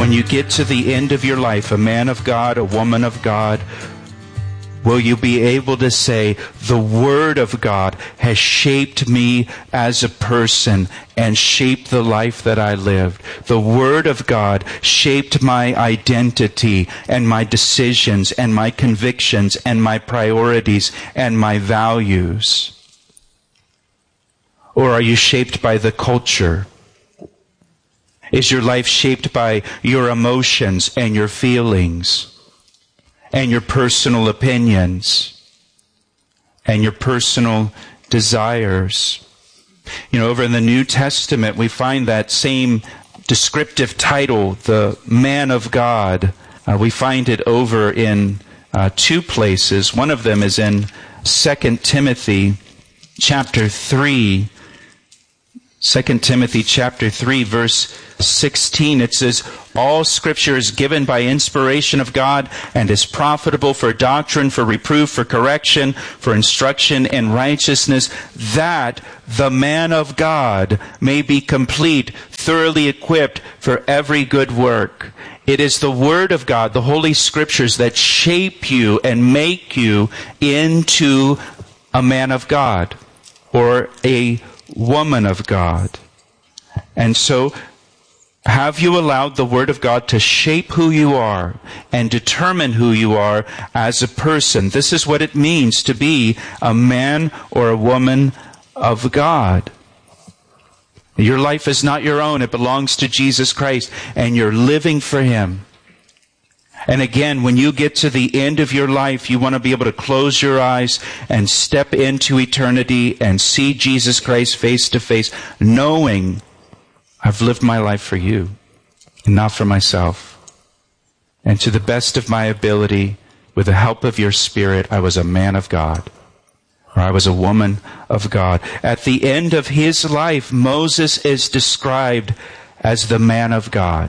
When you get to the end of your life, a man of God, a woman of God, will you be able to say, the Word of God has shaped me as a person and shaped the life that I lived. The Word of God shaped my identity and my decisions and my convictions and my priorities and my values. Or are you shaped by the culture? Is your life shaped by your emotions and your feelings and your personal opinions and your personal desires? You know, over in the New Testament, we find that same descriptive title, the man of God. We find it over in two places. One of them is in 2 Timothy chapter 3. 2 Timothy chapter 3, verse 16, it says, all Scripture is given by inspiration of God and is profitable for doctrine, for reproof, for correction, for instruction in righteousness, that the man of God may be complete, thoroughly equipped for every good work. It is the Word of God, the Holy Scriptures, that shape you and make you into a man of God or a woman of God. And so, have you allowed the Word of God to shape who you are and determine who you are as a person? This is what it means to be a man or a woman of God. Your life is not your own. It belongs to Jesus Christ, and you're living for Him. And again, when you get to the end of your life, you want to be able to close your eyes and step into eternity and see Jesus Christ face to face, knowing I've lived my life for you and not for myself. And to the best of my ability, with the help of your Spirit, I was a man of God, or I was a woman of God. At the end of his life, Moses is described as the man of God.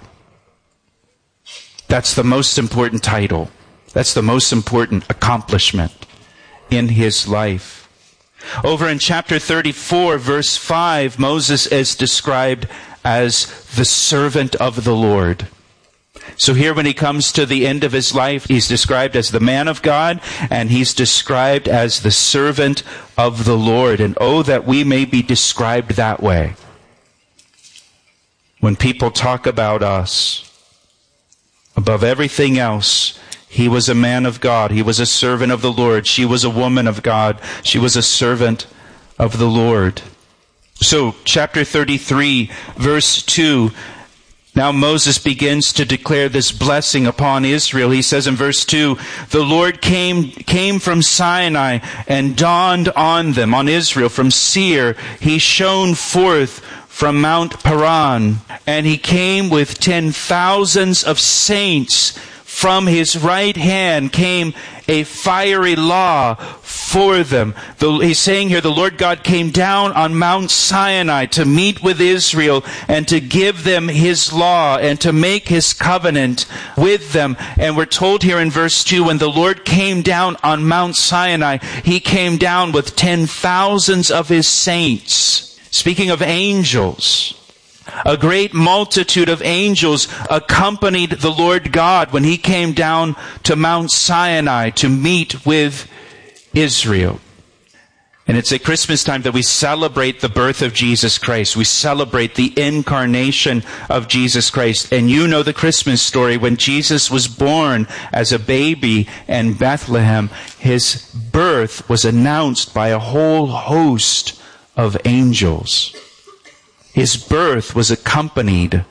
That's the most important title. That's the most important accomplishment in his life. Over in chapter 34, verse 5, Moses is described as the servant of the Lord. So here when he comes to the end of his life, he's described as the man of God, and he's described as the servant of the Lord. And oh, that we may be described that way. When people talk about us, above everything else, he was a man of God. He was a servant of the Lord. She was a woman of God. She was a servant of the Lord. So, chapter 33, verse 2, now Moses begins to declare this blessing upon Israel. He says in verse 2, the Lord came from Sinai and dawned on them, on Israel, from Seir. He shone forth from Mount Paran, and he came with 10,000s of saints. From his right hand came a fiery law for them. He's saying here, the Lord God came down on Mount Sinai to meet with Israel and to give them his law and to make his covenant with them. And we're told here in verse 2, when the Lord came down on Mount Sinai, he came down with 10,000s of his saints. Speaking of angels, a great multitude of angels accompanied the Lord God when he came down to Mount Sinai to meet with Israel. And it's at Christmas time that we celebrate the birth of Jesus Christ. We celebrate the incarnation of Jesus Christ. And you know the Christmas story. When Jesus was born as a baby in Bethlehem, his birth was announced by a whole host of angels. His birth was accompanied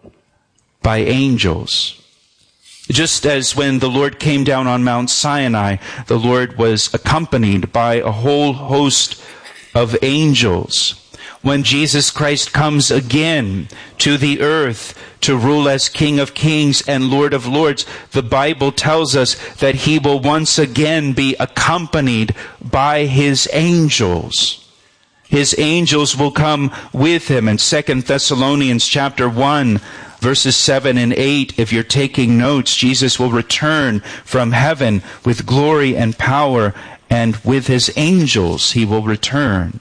by angels. Just as when the Lord came down on Mount Sinai, the Lord was accompanied by a whole host of angels. When Jesus Christ comes again to the earth to rule as King of Kings and Lord of Lords, the Bible tells us that he will once again be accompanied by his angels. His angels will come with him. In 2 Thessalonians chapter 1, verses 7 and 8, if you're taking notes, Jesus will return from heaven with glory and power, and with his angels he will return.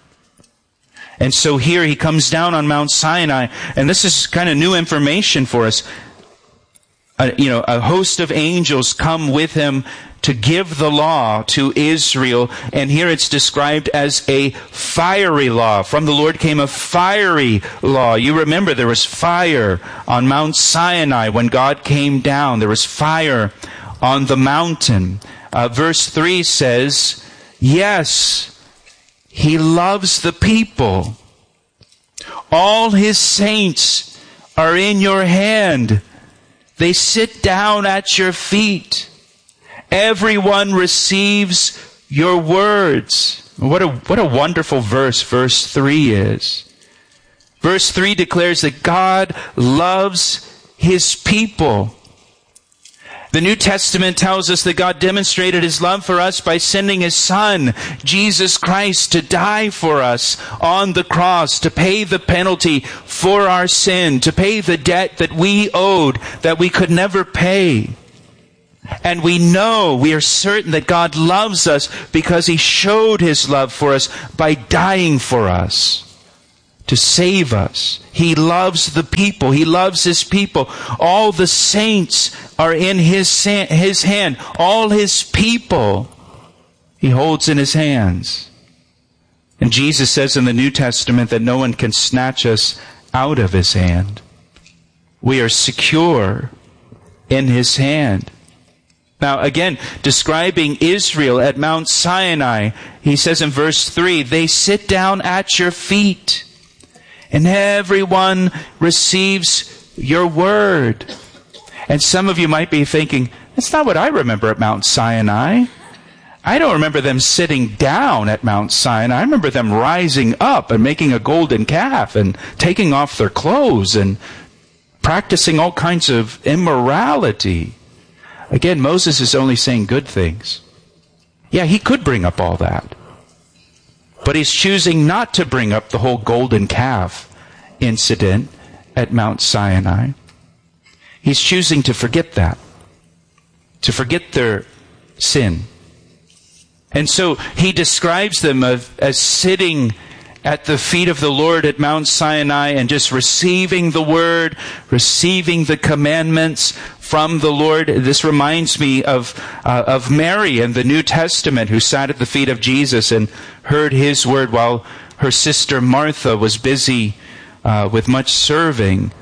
And so here he comes down on Mount Sinai, and this is kind of new information for us. a host of angels come with him to give the law to Israel. And here it's described as a fiery law. From the Lord came a fiery law. You remember there was fire on Mount Sinai when God came down. There was fire on the mountain. Verse 3 says, yes, he loves the people. All his saints are in your hand. They sit down at your feet. Everyone receives your words. What a wonderful verse 3 is. Verse 3 declares that God loves his people. The New Testament tells us that God demonstrated his love for us by sending his Son, Jesus Christ, to die for us on the cross, to pay the penalty for our sin, to pay the debt that we owed, that we could never pay. And we are certain that God loves us because he showed his love for us by dying for us, to save us. He loves the people. He loves his people. All the saints are in his hand. All his people he holds in his hands. And Jesus says in the New Testament that no one can snatch us out of his hand. We are secure in his hand. Now, again, describing Israel at Mount Sinai, he says in verse 3, they sit down at your feet, and everyone receives your word. And some of you might be thinking, that's not what I remember at Mount Sinai. I don't remember them sitting down at Mount Sinai. I remember them rising up and making a golden calf and taking off their clothes and practicing all kinds of immorality. Again, Moses is only saying good things. Yeah, he could bring up all that. But he's choosing not to bring up the whole golden calf incident at Mount Sinai. He's choosing to forget that. To forget their sin. And so he describes them as sitting at the feet of the Lord at Mount Sinai and just receiving the word, receiving the commandments from the Lord. This reminds me of Mary in the New Testament, who sat at the feet of Jesus and heard his word while her sister Martha was busy with much serving.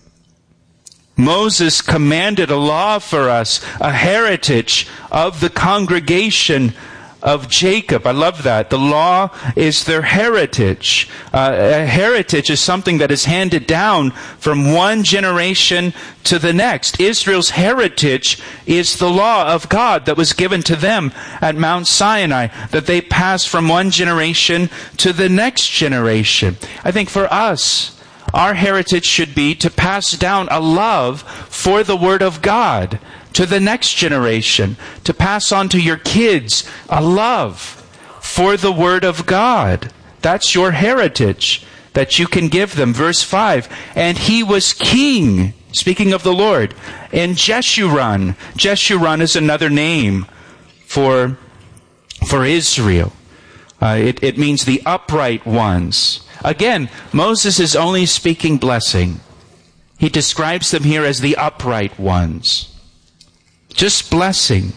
Moses commanded a law for us, a heritage of the congregation of Jacob. I love that. The law is their heritage. A heritage is something that is handed down from one generation to the next. Israel's heritage is the law of God that was given to them at Mount Sinai, that they pass from one generation to the next generation. I think for us, our heritage should be to pass down a love for the Word of God to the next generation, to pass on to your kids a love for the Word of God. That's your heritage that you can give them. Verse 5, and he was king, speaking of the Lord, in Jeshurun. Jeshurun is another name for Israel. It means the upright ones. Again, Moses is only speaking blessing. He describes them here as the upright ones. Just blessing.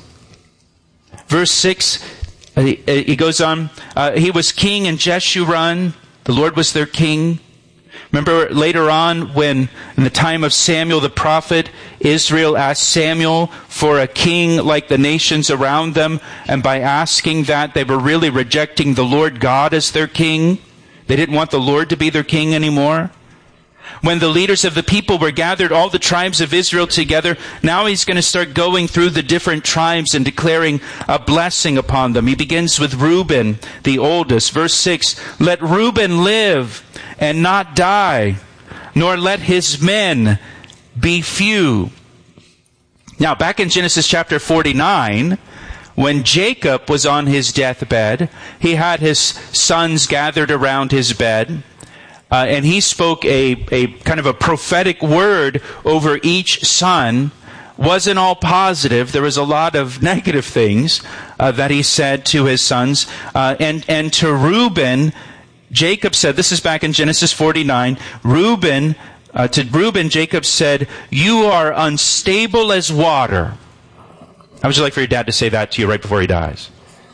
Verse 6, he goes on, he was king in Jeshurun. The Lord was their king. Remember later on when, in the time of Samuel the prophet, Israel asked Samuel for a king like the nations around them, and by asking that, they were really rejecting the Lord God as their king. They didn't want the Lord to be their king anymore. When the leaders of the people were gathered, all the tribes of Israel together, now he's going to start going through the different tribes and declaring a blessing upon them. He begins with Reuben, the oldest. Verse 6, let Reuben live and not die, nor let his men be few. Now, back in Genesis chapter 49, when Jacob was on his deathbed, he had his sons gathered around his bed. And he spoke a kind of a prophetic word over each son. Wasn't all positive. There was a lot of negative things that he said to his sons. And to Reuben, Jacob said, this is back in Genesis 49, Reuben To Reuben, Jacob said, "You are unstable as water." How would you like for your dad to say that to you right before he dies?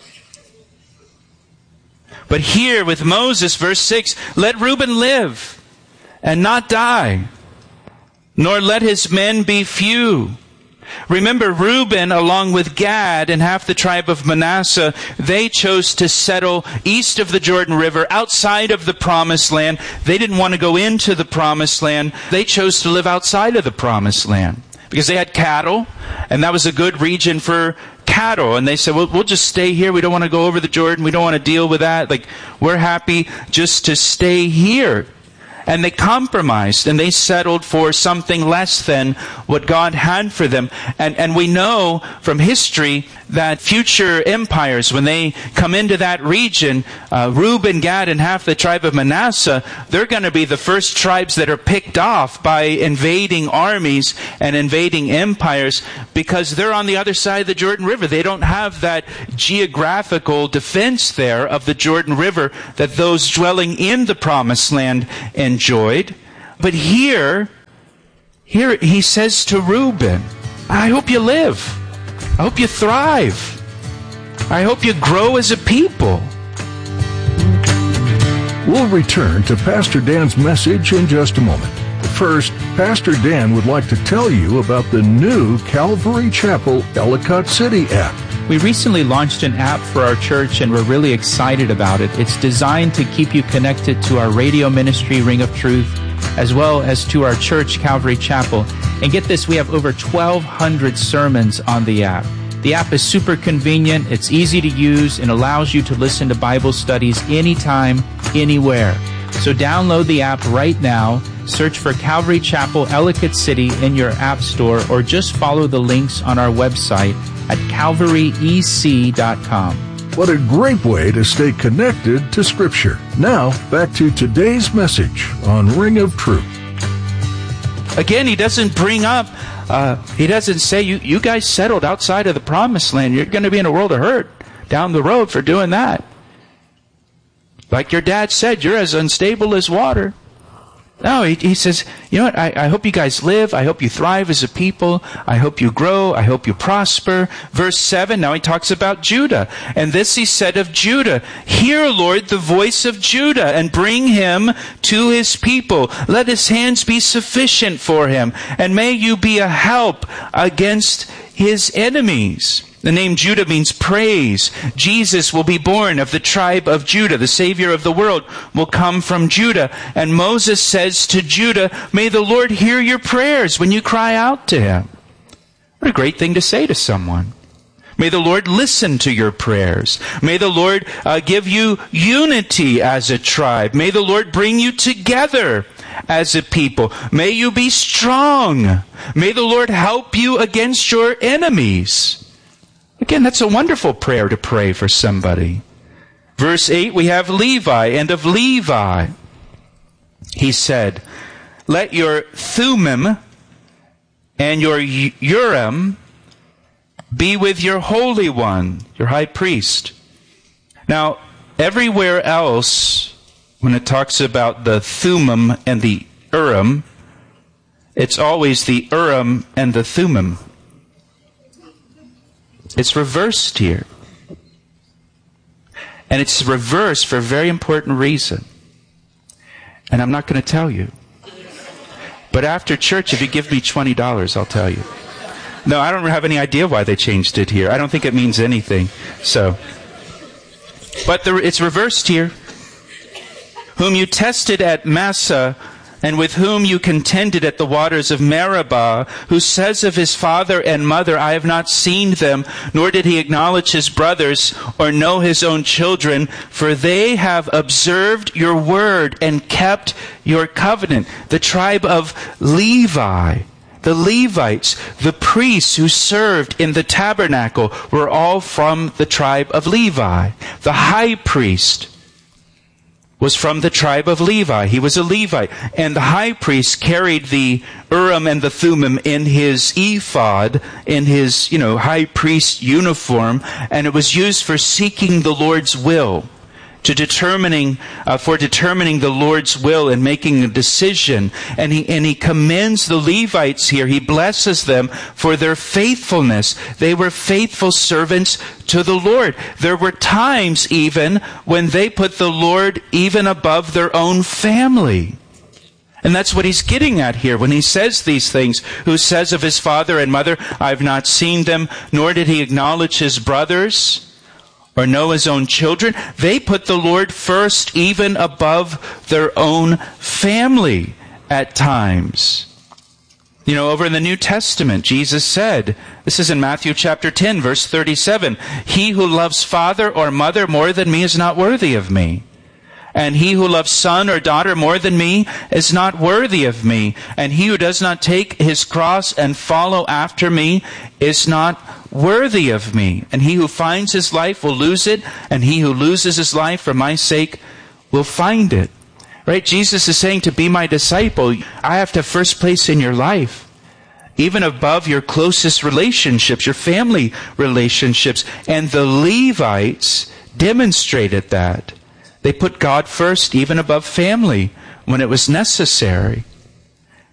But here with Moses, verse 6, "Let Reuben live and not die, nor let his men be few." Remember, Reuben, along with Gad and half the tribe of Manasseh, they chose to settle east of the Jordan River, outside of the Promised Land. They didn't want to go into the Promised Land. They chose to live outside of the Promised Land because they had cattle, and that was a good region for cattle. And they said, well, we'll just stay here. We don't want to go over the Jordan. We don't want to deal with that. Like, we're happy just to stay here. And they compromised, and they settled for something less than what God had for them. And we know from history that future empires, when they come into that region, Reuben, Gad, and half the tribe of Manasseh, they're going to be the first tribes that are picked off by invading armies and invading empires, because they're on the other side of the Jordan River. They don't have that geographical defense there of the Jordan River that those dwelling in the Promised Land enjoyed. But here he says to Reuben, I hope you live. I hope you thrive. I hope you grow as a people. We'll return to Pastor Dan's message in just a moment. First, Pastor Dan would like to tell you about the new Calvary Chapel Ellicott City app. We recently launched an app for our church, and we're really excited about it. It's designed to keep you connected to our radio ministry, Ring of Truth, as well as to our church, Calvary Chapel. And get this, we have over 1,200 sermons on the app. The app is super convenient, it's easy to use, and allows you to listen to Bible studies anytime, anywhere. So download the app right now, search for Calvary Chapel Ellicott City in your app store, or just follow the links on our website at calvaryec.com. What a great way to stay connected to Scripture. Now, back to today's message on Ring of Truth. Again, he doesn't bring up, he doesn't say, you guys settled outside of the Promised Land. You're going to be in a world of hurt down the road for doing that. Like your dad said, you're as unstable as water. No, he says, you know what, I hope you guys live. I hope you thrive as a people. I hope you grow. I hope you prosper. Verse 7, now he talks about Judah. And this he said of Judah, hear, Lord, the voice of Judah, and bring him to his people. Let his hands be sufficient for him, and may you be a help against his enemies. The name Judah means praise. Jesus will be born of the tribe of Judah. The Savior of the world will come from Judah. And Moses says to Judah, may the Lord hear your prayers when you cry out to him. What a great thing to say to someone. May the Lord listen to your prayers. May the Lord give you unity as a tribe. May the Lord bring you together as a people. May you be strong. May the Lord help you against your enemies. Again, that's a wonderful prayer to pray for somebody. Verse 8, we have Levi, and of Levi, he said, let your Thummim and your Urim be with your Holy One, your high priest. Now, everywhere else, when it talks about the Thummim and the Urim, it's always the Urim and the Thummim. It's reversed here. And it's reversed for a very important reason. And I'm not going to tell you. But after church, if you give me $20, I'll tell you. No, I don't have any idea why they changed it here. I don't think it means anything. But it's reversed here. Whom you tested at Massah, and with whom you contended at the waters of Meribah, who says of his father and mother, I have not seen them, nor did he acknowledge his brothers, or know his own children, for they have observed your word and kept your covenant. The tribe of Levi, the Levites, the priests who served in the tabernacle, were all from the tribe of Levi. The high priest was from the tribe of Levi. He was a Levite. And the high priest carried the Urim and the Thummim in his ephod, in his, high priest uniform, and it was used for seeking the Lord's will. for determining the Lord's will and making a decision. And he commends the Levites here. He blesses them for their faithfulness. They were faithful servants to the Lord. There were times even when they put the Lord even above their own family. And that's what he's getting at here when he says these things. Who says of his father and mother, I've not seen them, nor did he acknowledge his brothers or know his own children. They put the Lord first, even above their own family at times. You know, over in the New Testament, Jesus said, this is in Matthew chapter 10, verse 37, he who loves father or mother more than me is not worthy of me. And he who loves son or daughter more than me is not worthy of me. And he who does not take his cross and follow after me is not worthy of me. And he who finds his life will lose it, and he who loses his life for my sake will find it. Right? Jesus is saying, to be my disciple, I have to first place in your life, even above your closest relationships, your family relationships. And the Levites demonstrated that. They put God first, even above family, when it was necessary.